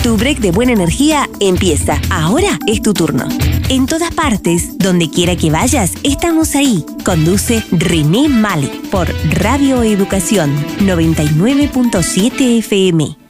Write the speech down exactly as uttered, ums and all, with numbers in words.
Tu break de buena energía empieza. Ahora es tu turno. En todas partes, donde quiera que vayas, estamos ahí. Conduce René Male por Radio Educación noventa y nueve punto siete F M.